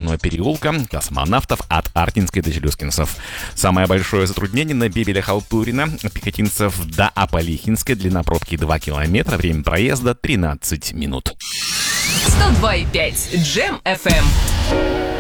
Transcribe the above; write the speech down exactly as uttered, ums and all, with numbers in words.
Лужного переулка, Космонавтов от Артинской до Челюскинцев. Самое большое затруднение на Бебеля-Халтурина, Пехотинцев до Аполихинской, длина пробки два километра, время проезда тринадцать минут. сто два и пять Джем эф эм.